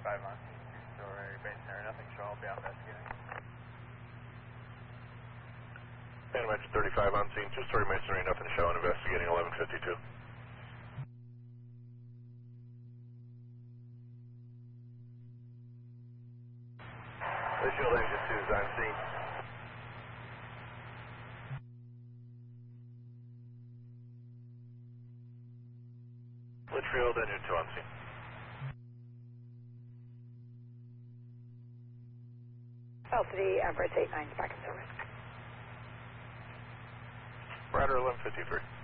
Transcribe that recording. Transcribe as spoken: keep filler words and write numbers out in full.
thirty-five on scene, two-story masonry, nothing show, I'll be out investigating. Phantom Engine thirty-five on scene, two-story masonry, nothing show, and investigating eleven fifty-two. Visual Engine two is on scene. Litchfield Engine two on scene. Velocity, Everett eight nine, back in service. Rider eleven fifty-three.